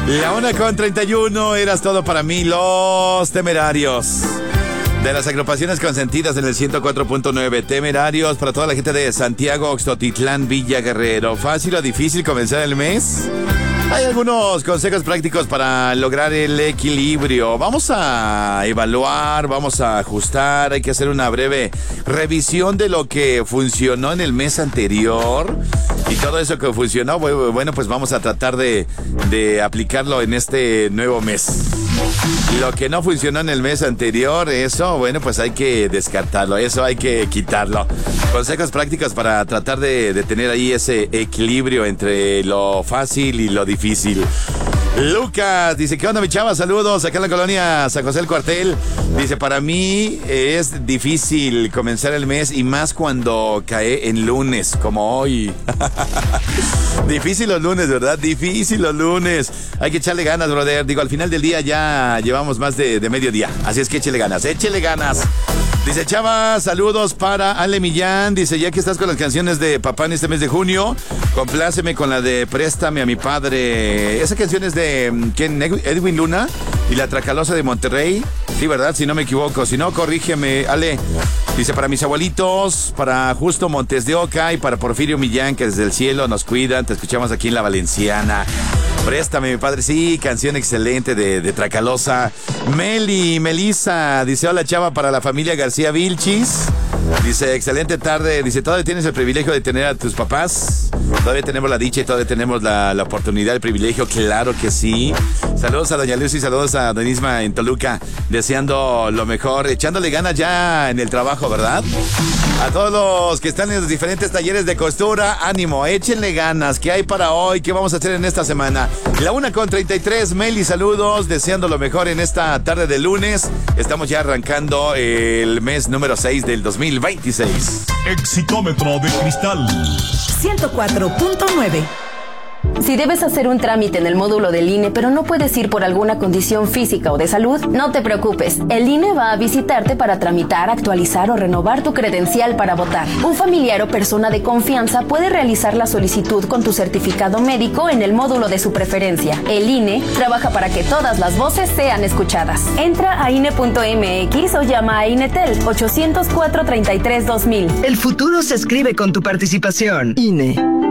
La 1:31, eras todo para mí, Los Temerarios. De las agrupaciones consentidas en el 104.9, Temerarios, para toda la gente de Santiago, Oxtotitlán, Villa Guerrero. ¿Fácil o difícil comenzar el mes? Hay algunos consejos prácticos para lograr el equilibrio. Vamos a evaluar, vamos a ajustar, hay que hacer una breve revisión de lo que funcionó en el mes anterior. Y todo eso que funcionó, bueno, pues vamos a tratar de aplicarlo en este nuevo mes. Lo que no funcionó en el mes anterior, eso, bueno, pues hay que descartarlo, eso hay que quitarlo. Consejos prácticos para tratar de tener ahí ese equilibrio entre lo fácil y lo difícil. Lucas dice, ¿qué onda, mi chava? Saludos, acá en la colonia San José del Cuartel. Dice, para mí es difícil comenzar el mes y más cuando cae en lunes, como hoy. Difícil los lunes, ¿verdad? Difícil los lunes. Hay que echarle ganas, brother. Digo, al final del día ya llevamos más de mediodía. Así es que échele ganas, échele ganas. Dice, chava, saludos para Ale Millán. Dice, ya que estás con las canciones de papá en este mes de junio, compláceme con la de Préstame a mi padre. Esa canción es de ¿quién? Edwin Luna y la Tracalosa de Monterrey. Sí, ¿verdad? Si no me equivoco. Si no, corrígeme, Ale. Dice, para mis abuelitos, para Justo Montes de Oca y para Porfirio Millán, que desde el cielo nos cuidan. Te escuchamos aquí en La Valenciana. Préstame, mi padre. Sí, canción excelente de Tracalosa. Melissa, dice, hola, chava, para la familia García Vilchis. Dice, excelente tarde. Dice, ¿todavía tienes el privilegio de tener a tus papás? Todavía tenemos la dicha y todavía tenemos la oportunidad, el privilegio. Claro que sí. Saludos a doña Lucy, saludos a don Isma en Toluca, deseando lo mejor, echándole ganas ya en el trabajo, ¿verdad? A todos los que están en los diferentes talleres de costura, ánimo, échenle ganas. ¿Qué hay para hoy? ¿Qué vamos a hacer en esta semana? La 1:33, Meli, saludos, deseando lo mejor en esta tarde de lunes. Estamos ya arrancando el mes número 6 del 2026. Exitómetro de cristal 104.9. Si debes hacer un trámite en el módulo del INE, pero no puedes ir por alguna condición física o de salud, no te preocupes. El INE va a visitarte para tramitar, actualizar o renovar tu credencial para votar. Un familiar o persona de confianza puede realizar la solicitud con tu certificado médico en el módulo de su preferencia. El INE trabaja para que todas las voces sean escuchadas. Entra a INE.mx o llama a INETEL 804-33-2000. El futuro se escribe con tu participación. INE.